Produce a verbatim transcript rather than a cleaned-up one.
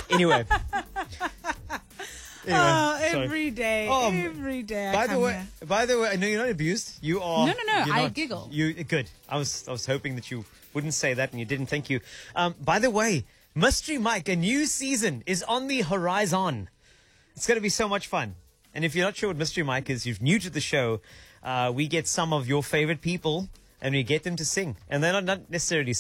Anyway. Anyway, oh, sorry. every day, Oh, every day. I By the come way, here. by the way, no, you're not abused. You are. No, no, no, you're I not- giggle. You good. I was, I was hoping that you wouldn't say that, and you didn't. Thank you. Um, by the way, Mystery Mike, a new season is on the horizon. It's going to be so much fun. And if you're not sure what Mystery Mike is, you're new to the show. Uh, we get some of your favorite people, and we get them to sing, and they're not, not necessarily